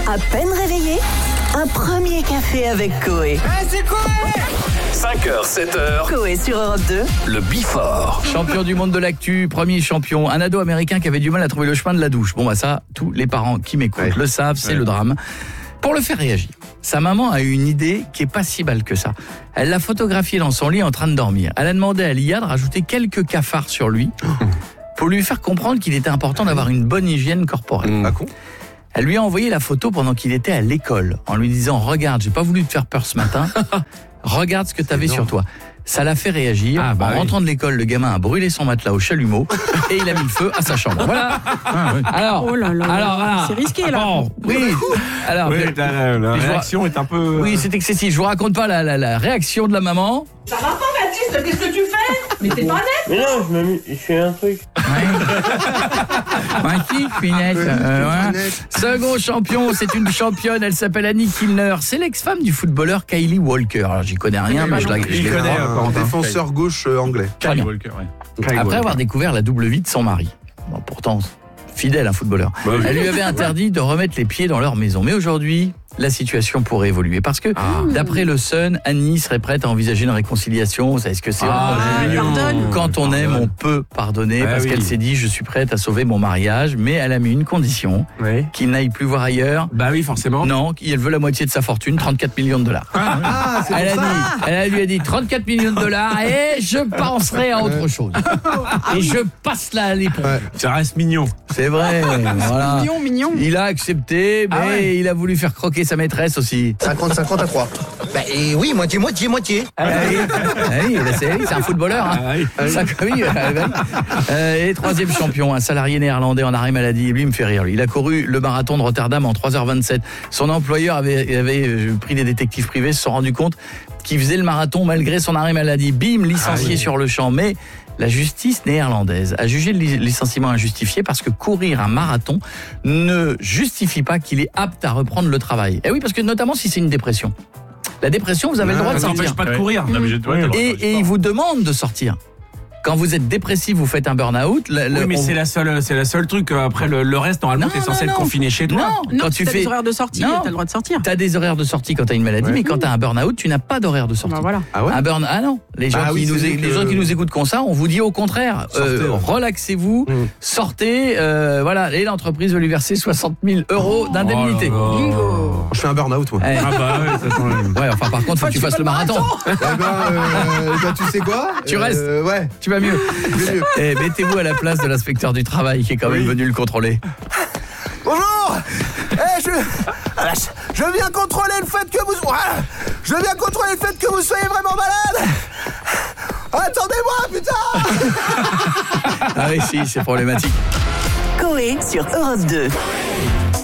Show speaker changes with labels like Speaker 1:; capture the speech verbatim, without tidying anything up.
Speaker 1: À peine réveillé, un premier café avec Coé.
Speaker 2: Ah, c'est Coé!
Speaker 3: cinq heures, sept heures.
Speaker 1: Coé sur Europe deux.
Speaker 3: Le Before.
Speaker 4: Champion du monde de l'actu, premier champion. Un ado américain qui avait du mal à trouver le chemin de la douche. Bon, bah ça, tous les parents qui m'écoutent
Speaker 5: ouais.
Speaker 4: le savent, c'est
Speaker 5: ouais.
Speaker 4: le drame. Pour le faire réagir, sa maman a eu une idée qui est pas si balle que ça. Elle l'a photographié dans son lit en train de dormir. Elle a demandé à l'I A de rajouter quelques cafards sur lui pour lui faire comprendre qu'il était important d'avoir une bonne hygiène corporelle.
Speaker 5: Mmh. Pas con.
Speaker 4: Elle lui a envoyé la photo pendant qu'il était à l'école en lui disant « Regarde, j'ai pas voulu te faire peur ce matin. Regarde ce que tu avais sur toi. » Ça l'a fait réagir.
Speaker 5: Ah, bah
Speaker 4: en
Speaker 5: oui.
Speaker 4: rentrant de l'école, le gamin a brûlé son matelas au chalumeau et il a mis le feu à sa chambre. Voilà. Ah, oui. Alors,
Speaker 6: Oh là là là.
Speaker 4: alors voilà.
Speaker 6: C'est risqué, là.
Speaker 4: Bon, oui. Alors,
Speaker 5: Oui,
Speaker 4: mais-
Speaker 5: la, la- la
Speaker 4: mais je vois-
Speaker 5: réaction est un peu...
Speaker 4: oui, c'est excessif. Je vous raconte pas la, la, la réaction de la maman.
Speaker 2: Ça va pas, Baptiste? Qu'est-ce que tu fais? Mais t'es pas net?
Speaker 7: Mais non, je, m'amuse- je fais un truc.
Speaker 4: Magnifique, Pinette. Euh, ouais. Second champion, c'est une championne. Elle s'appelle Annie Kilner. C'est l'ex-femme du footballeur Kylie Walker. Alors, j'y connais rien, mais je la, je
Speaker 5: Il
Speaker 4: l'ai-
Speaker 5: connaît,
Speaker 4: Ah,
Speaker 5: euh,
Speaker 8: Un défenseur gauche euh, anglais.
Speaker 4: très bien. Après avoir découvert la double vie de son mari. Bon, pourtant, fidèle un footballeur.
Speaker 5: Bah oui.
Speaker 4: Elle lui avait interdit de remettre les pieds dans leur maison. Mais aujourd'hui, la situation pourrait évoluer. Parce que,
Speaker 5: Ah.
Speaker 4: d'après le Sun, Annie serait prête à envisager une réconciliation. Vous savez ce que c'est?
Speaker 5: Ah,
Speaker 4: hein,
Speaker 5: c'est mignon.
Speaker 6: pardonne.
Speaker 4: Quand on aime, on peut pardonner.
Speaker 5: Ah
Speaker 4: parce
Speaker 5: oui.
Speaker 4: qu'elle s'est dit, je suis prête à sauver mon mariage. Mais elle a mis une condition,
Speaker 5: Oui.
Speaker 4: qu'il n'aille plus voir ailleurs.
Speaker 5: Bah oui, forcément.
Speaker 4: Non, elle veut la moitié de sa fortune, trente-quatre millions de dollars.
Speaker 8: Ah, c'est
Speaker 4: Elle, a
Speaker 8: pour ça.
Speaker 4: dit, elle lui a dit trente-quatre millions de dollars et je penserai à autre chose. Et je passe là à l'éponge.
Speaker 8: Ouais.
Speaker 5: Ça reste mignon.
Speaker 4: C'est vrai. Voilà.
Speaker 6: Mignon, mignon.
Speaker 4: Il a accepté, mais
Speaker 5: Ah ouais.
Speaker 4: il a voulu faire croquer sa maîtresse aussi.
Speaker 9: cinquante cinquante à trois. Bah et oui, moitié, moitié, moitié.
Speaker 4: Ah oui, ah oui, bah c'est c'est un footballeur. Hein.
Speaker 5: Ah oui.
Speaker 4: Ça, oui, euh, bah oui. Euh, et troisième champion, un salarié néerlandais en arrêt maladie. Lui, il me fait rire. Lui. Il a couru le marathon de Rotterdam en trois heures vingt-sept. Son employeur avait, avait euh, pris des détectives privés, se sont rendus compte qu'il faisait le marathon malgré son arrêt maladie. Bim, licencié
Speaker 5: Ah oui.
Speaker 4: sur le champ. Mais la justice néerlandaise a jugé le li- licenciement injustifié parce que courir un marathon ne justifie pas qu'il est apte à reprendre le travail. Et oui, parce que notamment si c'est une dépression. La dépression, vous avez le droit de
Speaker 5: Ça
Speaker 4: sortir.
Speaker 5: n'empêche pas de courir.
Speaker 4: Et, et il vous demande de sortir. Quand vous êtes dépressif, vous faites un burn-out. le- le-
Speaker 5: Oui, mais
Speaker 4: on-
Speaker 5: c'est la seule, c'est la seule truc. Après le, le reste, normalement,
Speaker 4: Non,
Speaker 5: t'es censé
Speaker 4: non,
Speaker 5: être
Speaker 4: non.
Speaker 5: confiné chez toi.
Speaker 4: Non,
Speaker 6: Non,
Speaker 4: quand
Speaker 6: tu
Speaker 4: tu
Speaker 6: as
Speaker 4: fais.
Speaker 6: des horaires de sortie,
Speaker 4: Non.
Speaker 6: t'as le droit de sortir.
Speaker 4: T'as des horaires de sortie quand t'as une maladie,
Speaker 5: Ouais.
Speaker 4: mais quand t'as un burn-out, tu n'as pas d'horaire de sortie.
Speaker 6: Bah voilà.
Speaker 8: Ah ouais.
Speaker 4: Un burn ah non, les gens,
Speaker 8: Ah
Speaker 4: qui,
Speaker 8: oui,
Speaker 4: nous,
Speaker 8: c'est
Speaker 4: é-
Speaker 8: dit
Speaker 4: les
Speaker 8: que-
Speaker 4: gens qui nous écoutent comme ça, on vous dit au contraire,
Speaker 8: Sortez,
Speaker 4: euh,
Speaker 8: ouais.
Speaker 4: relaxez-vous,
Speaker 8: Mm.
Speaker 4: sortez, euh, voilà, et l'entreprise veut lui verser soixante mille euros d'indemnité.
Speaker 5: Oh là là.
Speaker 6: Bingo.
Speaker 8: Je fais un burn-out, moi.
Speaker 4: Eh,
Speaker 5: Ah bah ouais, ça sent-
Speaker 4: ouais, enfin par contre, faut que tu fasses le marathon.
Speaker 8: Eh ben, euh, eh ben, tu sais quoi
Speaker 4: Tu restes.
Speaker 8: Euh, Ouais,
Speaker 4: Tu vas mieux.
Speaker 8: je vais mieux.
Speaker 4: Eh, mettez-vous à la place de l'inspecteur du travail qui est quand même
Speaker 8: Oui.
Speaker 4: venu le contrôler.
Speaker 9: Bonjour. Eh je, ah, je viens contrôler le fait que vous, ah, je viens contrôler le fait que vous soyez vraiment malade. Attendez-moi, putain.
Speaker 4: Ah oui, si, c'est problématique.
Speaker 1: Coé sur Europe deux.